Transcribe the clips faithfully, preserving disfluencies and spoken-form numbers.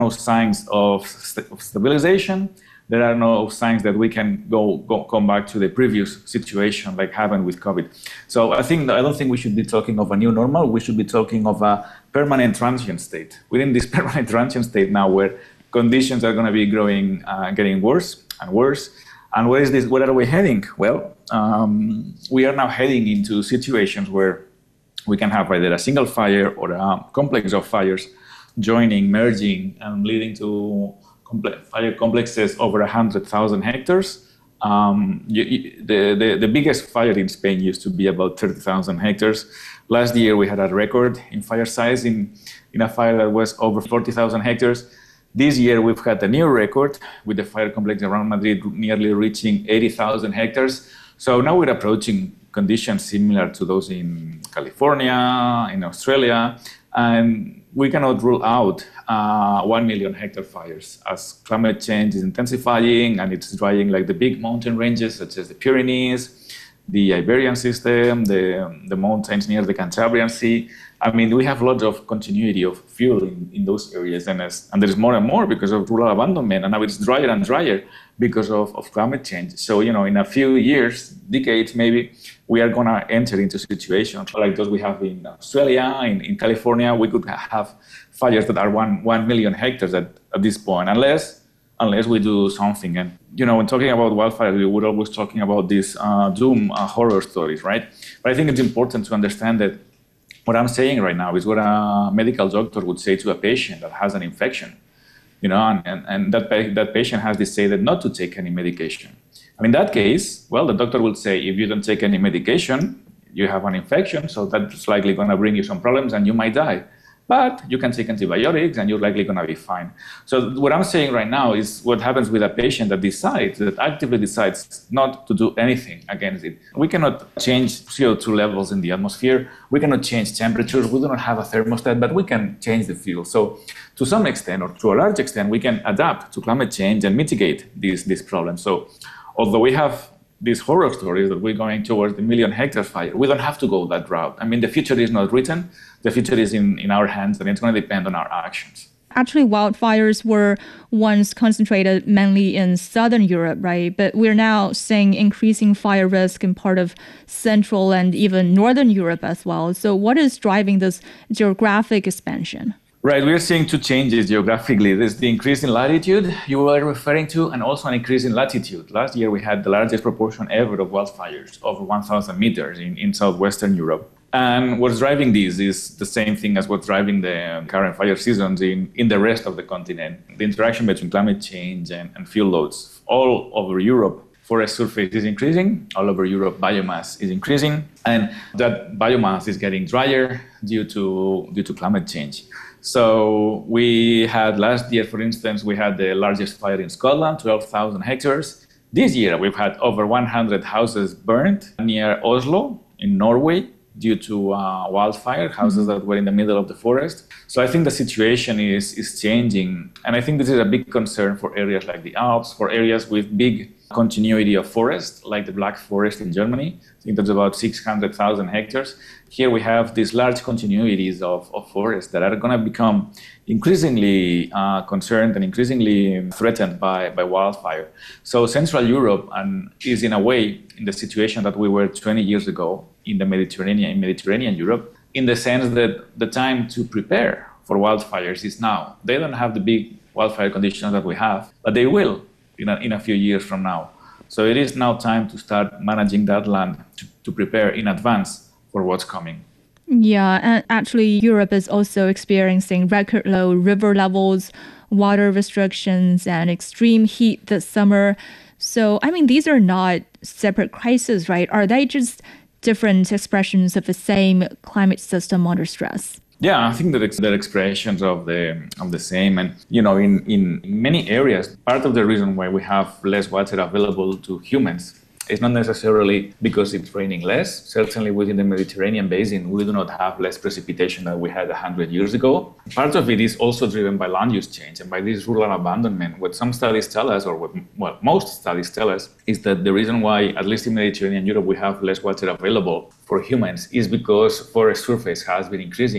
no signs of, st- of stabilization. There are no signs that we can go, go come back to the previous situation like happened with COVID. So I think I don't think we should be talking of a new normal. We should be talking of a permanent transient state. Within this permanent transient state now, where conditions are going to be growing, uh, getting worse and worse. And where is this? Where are we heading? Well, um, we are now heading into situations where we can have either a single fire or a complex of fires joining, merging, and leading to complex fire complexes over one hundred thousand hectares. Um, you, you, the, the, the biggest fire in Spain used to be about thirty thousand hectares. Last year, we had a record in fire size in, in a fire that was over forty thousand hectares. This year, we've had a new record with the fire complex around Madrid nearly reaching eighty thousand hectares. So now we're approaching conditions similar to those in California, in Australia, and we cannot rule out uh, one million hectare fires as climate change is intensifying and it's drying like the big mountain ranges such as the Pyrenees, the Iberian system, the, the mountains near the Cantabrian Sea. I mean, we have a lot of continuity of fuel in, in those areas, and, as, and there is more and more because of rural abandonment, and now it's drier and drier because of, of climate change. So, you know, in a few years, decades maybe, we are going to enter into situations like those we have in Australia, in, in California. We could have fires that are one, one million hectares at, at this point, unless unless we do something. And, you know, when talking about wildfires, we were always talking about these uh, doom uh, horror stories, right? But I think it's important to understand that what I'm saying right now is what a medical doctor would say to a patient that has an infection, you know, and, and, and that, that patient has decided not to take any medication. And in that case, well, the doctor will say, if you don't take any medication, you have an infection, so that's likely going to bring you some problems and you might die. But you can take antibiotics and you're likely going to be fine. So what I'm saying right now is what happens with a patient that decides, that actively decides not to do anything against it. We cannot change C O two levels in the atmosphere. We cannot change temperatures. We do not have a thermostat, but we can change the fuel. So to some extent, or to a large extent, we can adapt to climate change and mitigate these, these problems. So although we have these horror stories that we're going towards the million hectare fire, we don't have to go that route. I mean, the future is not written. The future is in, in our hands, and it's going to depend on our actions. Actually, wildfires were once concentrated mainly in southern Europe, right? But we're now seeing increasing fire risk in part of central and even northern Europe as well. So what is driving this geographic expansion? Right, we're seeing two changes geographically. There's the increase in latitude you were referring to, and also an increase in latitude. Last year, we had the largest proportion ever of wildfires, over one thousand meters in, in southwestern Europe. And what's driving this is the same thing as what's driving the current fire seasons in, in the rest of the continent. The interaction between climate change and, and fuel loads. All over Europe, forest surface is increasing. All over Europe, biomass is increasing. And that biomass is getting drier due to, due to climate change. So we had last year, for instance, we had the largest fire in Scotland, twelve thousand hectares. This year, we've had over one hundred houses burned near Oslo in Norway due to uh, wildfire, houses that were in the middle of the forest. So I think the situation is, is changing. And I think this is a big concern for areas like the Alps, for areas with big continuity of forest, like the Black Forest in Germany. I think that's about six hundred thousand hectares. Here we have these large continuities of, of forests that are going to become increasingly uh, concerned and increasingly threatened by, by wildfire. So Central Europe and is in a way in the situation that we were twenty years ago in the Mediterranean, in Mediterranean Europe, in the sense that the time to prepare for wildfires is now. They don't have the big wildfire conditions that we have, but they will in a, in a few years from now. So it is now time to start managing that land to, to prepare in advance for what's coming. Yeah, and actually Europe is also experiencing record low river levels, water restrictions, and extreme heat this summer. So, I mean, these are not separate crises, right? Are they just different expressions of the same climate system under stress? Yeah, I think that they're expressions of the of the same. And, you know, in, in many areas, part of the reason why we have less water available to humans is not necessarily because it's raining less. Certainly within the Mediterranean basin, we do not have less precipitation than we had one hundred years ago. Part of it is also driven by land use change and by this rural abandonment. What some studies tell us, or what, well, most studies tell us, is that the reason why, at least in Mediterranean Europe, we have less water available for humans is because forest surface has been increasing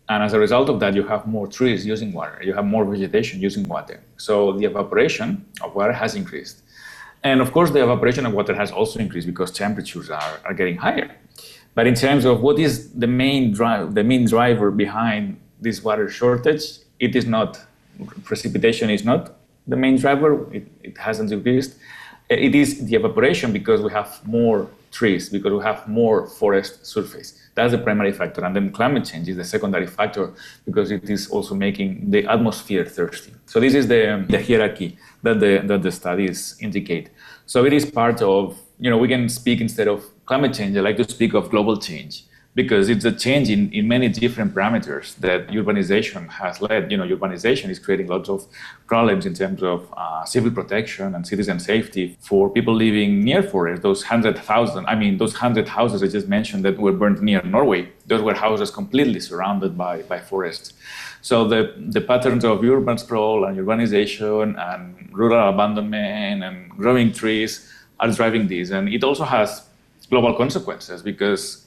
And as a result of that, you have more trees using water. You have more vegetation using water. So the evaporation of water has increased. And of course, the evaporation of water has also increased because temperatures are, are getting higher. But in terms of what is the main drive, the main driver behind this water shortage, it is not, precipitation is not the main driver. It, it hasn't increased. It is the evaporation because we have more trees, because we have more forest surface. That's the primary factor. And then climate change is the secondary factor because it is also making the atmosphere thirsty. So this is the, the hierarchy that the, that the studies indicate. So it is part of, you know, we can speak instead of climate change, I like to speak of global change because it's a change in, in many different parameters that urbanization has led. You know, urbanization is creating lots of problems in terms of uh, civil protection and citizen safety for people living near forests. Those hundred thousand, I mean, those hundred houses I just mentioned that were burned near Norway, those were houses completely surrounded by, by forests. So the, the patterns of urban sprawl and urbanization and rural abandonment and growing trees are driving this. And it also has global consequences because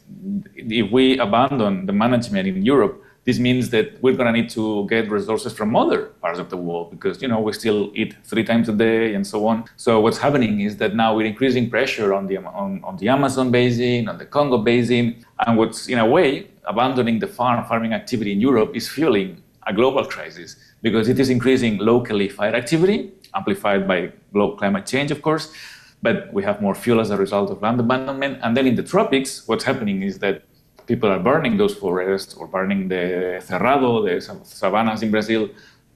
if we abandon the management in Europe, this means that we're going to need to get resources from other parts of the world because, you know, we still eat three times a day and so on. So what's happening is that now we're increasing pressure on the, on, on the Amazon basin, on the Congo basin, and what's, in a way, abandoning the farm farming activity in Europe is fueling a global crisis because it is increasing locally fire activity, amplified by global climate change, of course, but we have more fuel as a result of land abandonment. And then in the tropics, what's happening is that people are burning those forests or burning the cerrado, the savannas in Brazil,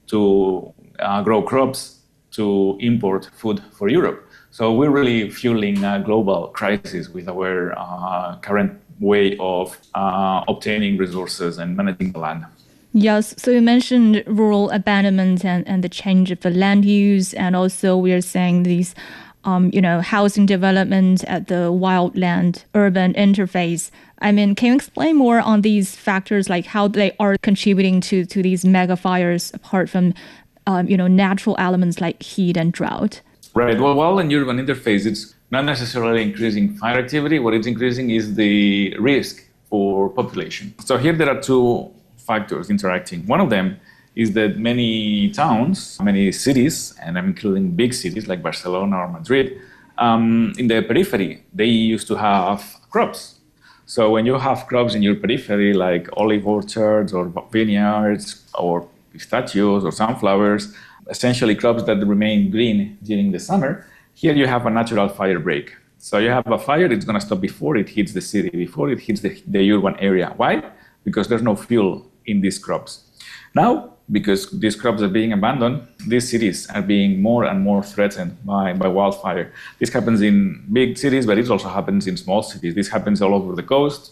to uh, grow crops, to import food for Europe. So we're really fueling a global crisis with our uh, current way of uh, obtaining resources and managing the land. Yes, so you mentioned rural abandonment and, and the change of the land use, and also we are saying these Um, you know, housing development at the wildland-urban interface. I mean, can you explain more on these factors, like how they are contributing to, to these mega fires apart from, um, you know, natural elements like heat and drought? Right. Well, wildland-urban interface, it's not necessarily increasing fire activity. What it's increasing is the risk for population. So here there are two factors interacting. One of them is that many towns, many cities, and I'm including big cities like Barcelona or Madrid, um, in the periphery, they used to have crops. So when you have crops in your periphery, like olive orchards or vineyards or pistachios or sunflowers, essentially crops that remain green during the summer, here you have a natural fire break. So you have a fire, it's going to stop before it hits the city, before it hits the, the urban area. Why? Because there's no fuel in these crops. Now, because these crops are being abandoned, these cities are being more and more threatened by, by wildfire. This happens in big cities, but it also happens in small cities. This happens all over the coast,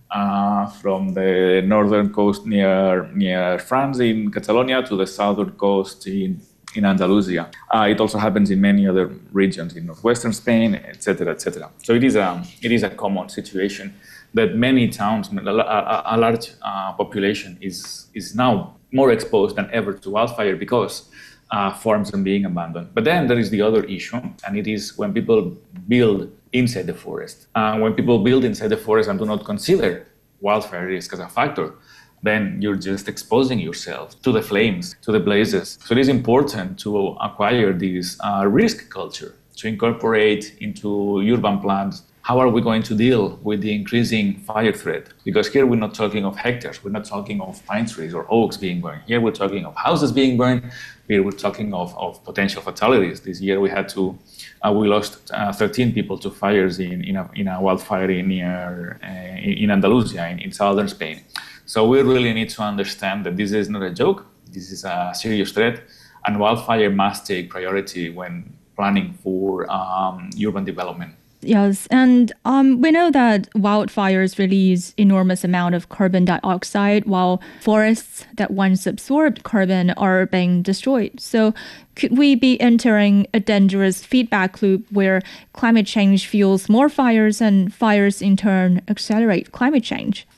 uh, from the northern coast near, near France in Catalonia to the southern coast in, in Andalusia. Uh, it also happens in many other regions in northwestern Spain, et cetera, et cetera. So it is a, it is a common situation that many towns, a, a, a large uh, population is, is now more exposed than ever to wildfire because uh, farms are being abandoned. But then there is the other issue, and it is when people build inside the forest. Uh, when people build inside the forest and do not consider wildfire risk as a factor, then you're just exposing yourself to the flames, to the blazes. So it is important to acquire this uh, risk culture, to incorporate into urban plans. How are we going to deal with the increasing fire threat? Because here we're not talking of hectares, we're not talking of pine trees or oaks being burned. Here we're talking of houses being burned. Here we're talking of, of potential fatalities. This year we had to, uh, we lost uh, thirteen people to fires in, in, a, in a wildfire near, uh, in Andalusia, in, in southern Spain. So we really need to understand that this is not a joke, this is a serious threat, and wildfire must take priority when planning for um, urban development. Yes, and um, we know that wildfires release enormous amount of carbon dioxide, while forests that once absorbed carbon are being destroyed. So could we be entering a dangerous feedback loop where climate change fuels more fires and fires in turn accelerate climate change?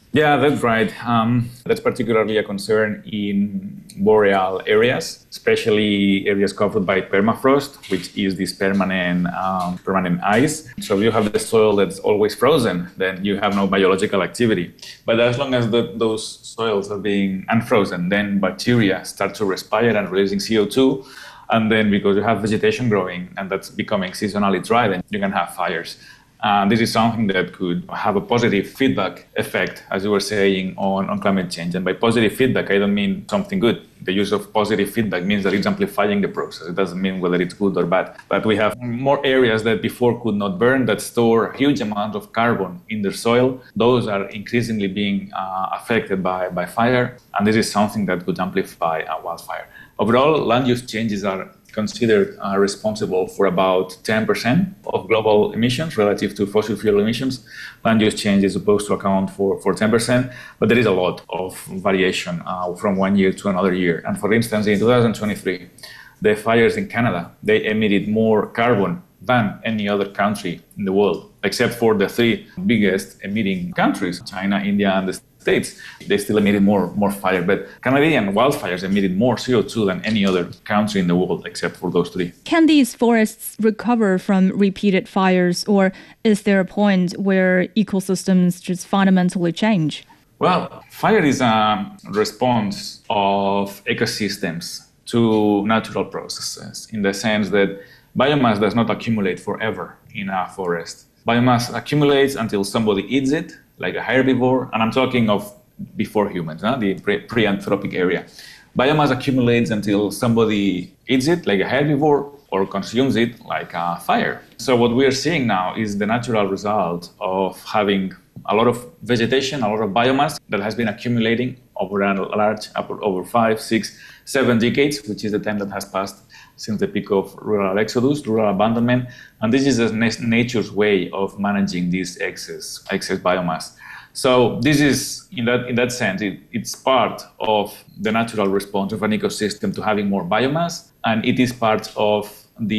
Yeah, that's right. Um, that's particularly a concern in boreal areas, especially areas covered by permafrost, which is this permanent um, permanent ice. So if you have the soil that's always frozen, then you have no biological activity. But as long as the, those soils are being unfrozen, then bacteria start to respire and releasing C O two. And then because you have vegetation growing and that's becoming seasonally dry, then you can have fires. Uh, this is something that could have a positive feedback effect, as you were saying, on, on climate change. And by positive feedback, I don't mean something good. The use of positive feedback means that it's amplifying the process. It doesn't mean whether it's good or bad. But we have more areas that before could not burn, that store a huge amount of carbon in their soil. Those are increasingly being uh, affected by, by fire. And this is something that could amplify a wildfire. Overall, land use changes are considered uh, responsible for about ten percent of global emissions relative to fossil fuel emissions. Land use change is supposed to account for, for ten percent, but there is a lot of variation uh, from one year to another year. And for instance, in two thousand twenty-three, the fires in Canada, they emitted more carbon than any other country in the world, except for the three biggest emitting countries, China, India, and the States. They still emitted more, more fire, but Canadian wildfires emitted more C O two than any other country in the world except for those three. Can these forests recover from repeated fires, or is there a point where ecosystems just fundamentally change? Well, fire is a response of ecosystems to natural processes in the sense that biomass does not accumulate forever in a forest. Biomass accumulates until somebody eats it, like a herbivore, and I'm talking of before humans, huh? the pre-anthropic area. Biomass accumulates until somebody eats it, like a herbivore, or consumes it, like a fire. So what we are seeing now is the natural result of having a lot of vegetation, a lot of biomass that has been accumulating over a large, over five, six, seven decades, which is the time that has passed since the peak of rural exodus, rural abandonment. And this is nature's way of managing this excess, excess biomass. So this is, in that, in that sense, it, it's part of the natural response of an ecosystem to having more biomass, and it is part of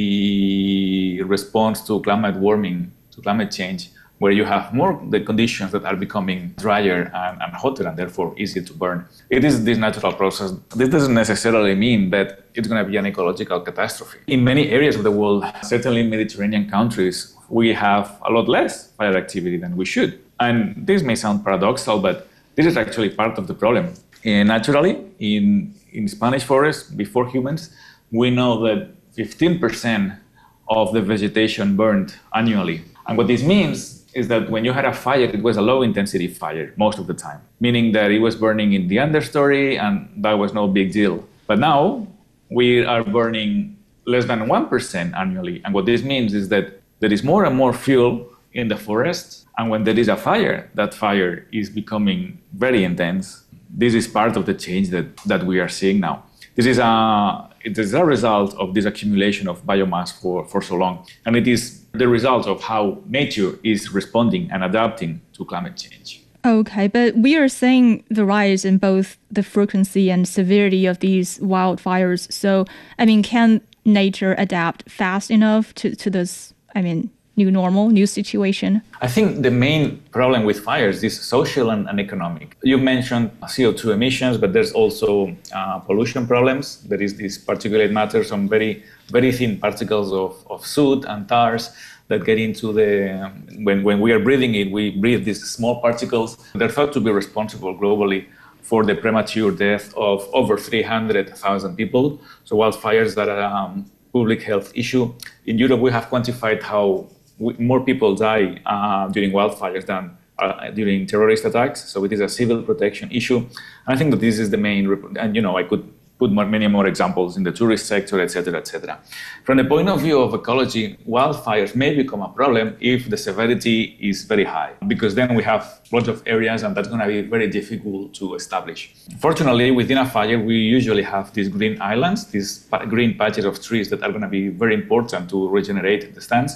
the response to climate warming, to climate change, where you have more the conditions that are becoming drier and, and hotter and therefore easier to burn. It is this natural process. This doesn't necessarily mean that it's going to be an ecological catastrophe. In many areas of the world, certainly in Mediterranean countries, we have a lot less fire activity than we should. And this may sound paradoxical, but this is actually part of the problem. And naturally, in, in Spanish forests, before humans, we know that fifteen percent of the vegetation burned annually. And what this means is that when you had a fire, it was a low-intensity fire most of the time, meaning that it was burning in the understory and that was no big deal. But now we are burning less than one percent annually. And what this means is that there is more and more fuel in the forest. And when there is a fire, that fire is becoming very intense. This is part of the change that, that we are seeing now. This is a, it is a result of this accumulation of biomass for, for so long. And it is the result of how nature is responding and adapting to climate change. Okay, but we are seeing the rise in both the frequency and severity of these wildfires. So, I mean, can nature adapt fast enough to, to this, I mean, new normal, new situation? I think the main problem with fires is social and, and economic. You mentioned C O two emissions, but there's also uh, pollution problems. There is this particulate matter, some very, very thin particles of, of soot and tars that get into the, when, when we are breathing it, we breathe these small particles. They're thought to be responsible globally for the premature death of over three hundred thousand people. So wildfires that are a um, public health issue. In Europe, we have quantified how more people die uh, during wildfires than uh, during terrorist attacks. So it is a civil protection issue. And I think that this is the main, and you know, I could put more, many more examples in the tourist sector, et cetera, et cetera. From the point of view of ecology, wildfires may become a problem if the severity is very high, because then we have lots of areas and that's going to be very difficult to establish. Fortunately, within a fire, we usually have these green islands, these pa- green patches of trees that are going to be very important to regenerate the stands.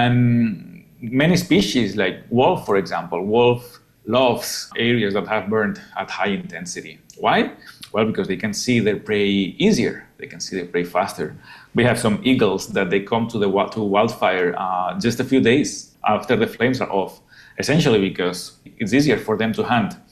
And many species, like wolf, for example, wolf loves areas that have burned at high intensity. Why? Well, because they can see their prey easier. They can see their prey faster. We have some eagles that they come to the to wildfire uh, just a few days after the flames are off, essentially because it's easier for them to hunt.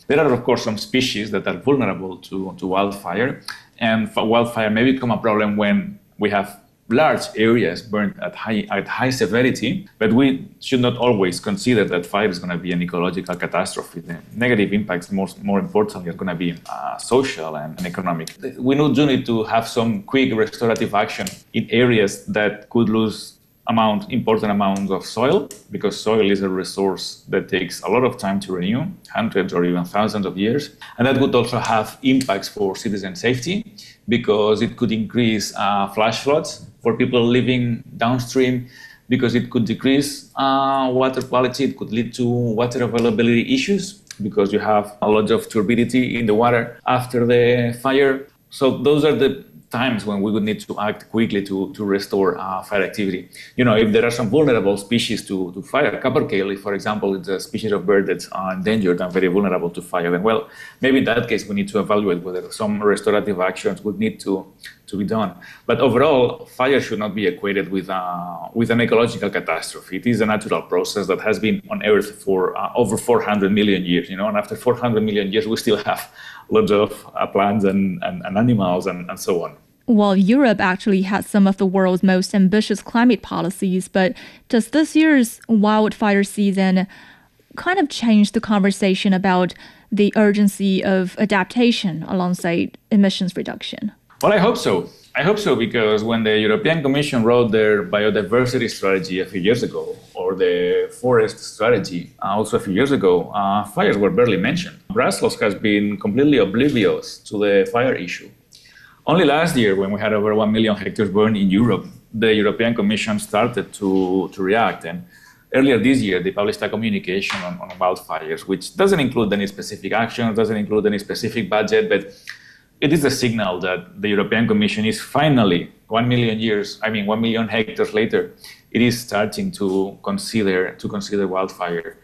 There are, of course, some species that are vulnerable to, to wildfire, and wildfire may become a problem when we have large areas burned at high at high severity, but we should not always consider that fire is going to be an ecological catastrophe. The negative impacts, more, more importantly, are going to be uh, social and, and economic. We do need to have some quick restorative action in areas that could lose amount, important amounts of soil, because soil is a resource that takes a lot of time to renew, hundreds or even thousands of years. And that would also have impacts for citizen safety, because it could increase uh, flash floods for people living downstream, because it could decrease uh, water quality, it could lead to water availability issues, because you have a lot of turbidity in the water after the fire. So those are the times when we would need to act quickly to, to restore uh, fire activity. You know, if there are some vulnerable species to, to fire, capercaillie, for example, it's a species of bird that's uh, endangered and very vulnerable to fire, then, well, maybe in that case we need to evaluate whether some restorative actions would need to, to be done. But overall, fire should not be equated with, uh, with an ecological catastrophe. It is a natural process that has been on Earth for uh, over four hundred million years, you know, and after four hundred million years, we still have lots of uh, plants and, and, and animals and, and so on. Well, Europe actually has some of the world's most ambitious climate policies, but does this year's wildfire season kind of change the conversation about the urgency of adaptation alongside emissions reduction? Well, I hope so. I hope so, because when the European Commission wrote their biodiversity strategy a few years ago, or the forest strategy uh, also a few years ago, uh, fires were barely mentioned. Brussels has been completely oblivious to the fire issue. Only last year, when we had over one million hectares burned in Europe, the European Commission started to, to react. And earlier this year, they published a communication on, on wildfires, which doesn't include any specific actions, doesn't include any specific budget, but it is a signal that the European Commission is finally, one million years, I mean, one million hectares later, it is starting to consider to consider wildfire.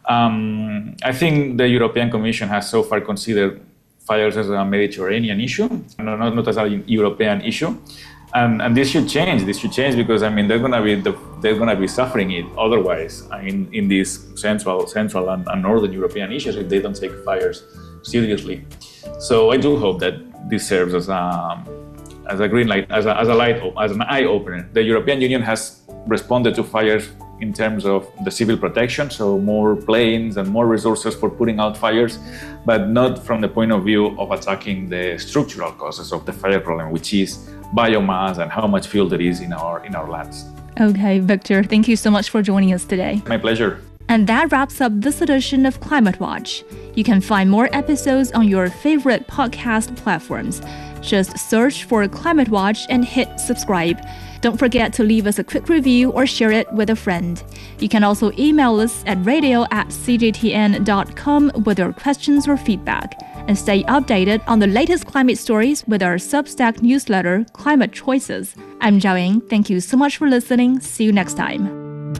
Um, I think the European Commission has so far considered fires as a Mediterranean issue, not, not as a European issue, and, and this should change. This should change because I mean they're gonna be the, they're gonna be suffering it otherwise in in these central central and, and northern European issues if they don't take fires seriously. So I do hope that this serves as a as a green light, as a as a light, as an eye opener. The European Union has responded to fires in terms of the civil protection, so more planes and more resources for putting out fires, but not from the point of view of attacking the structural causes of the fire problem, which is biomass and how much fuel there is in our in our lands. Okay, Victor, thank you so much for joining us today. My pleasure. And that wraps up this edition of Climate Watch. You can find more episodes on your favorite podcast platforms. Just search for Climate Watch and hit subscribe. Don't forget to leave us a quick review or share it with a friend. You can also email us at radio at c j t n dot com with your questions or feedback. And stay updated on the latest climate stories with our Substack newsletter, Climate Choices. I'm Zhao Ying. Thank you so much for listening. See you next time.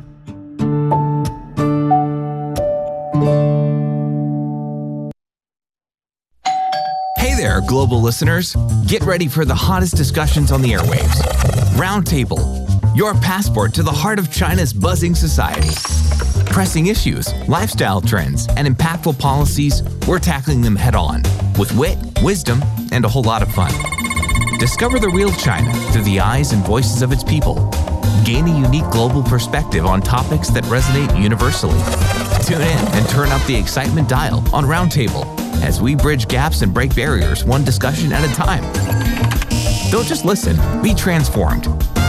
Hey there, global listeners. Get ready for the hottest discussions on the airwaves. Roundtable, your passport to the heart of China's buzzing society. Pressing issues, lifestyle trends, and impactful policies, we're tackling them head on with wit, wisdom, and a whole lot of fun. Discover the real China through the eyes and voices of its people. Gain a unique global perspective on topics that resonate universally. Tune in and turn up the excitement dial on Roundtable as we bridge gaps and break barriers one discussion at a time. Don't just listen, be transformed.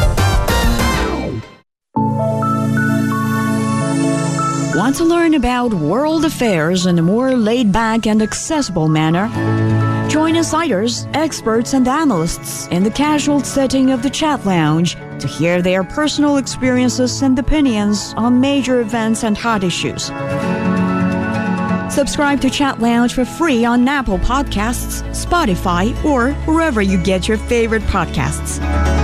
Want to learn about world affairs in a more laid-back and accessible manner? Join insiders, experts, and analysts in the casual setting of the Chat Lounge to hear their personal experiences and opinions on major events and hot issues. Subscribe to Chat Lounge for free on Apple Podcasts, Spotify, or wherever you get your favorite podcasts.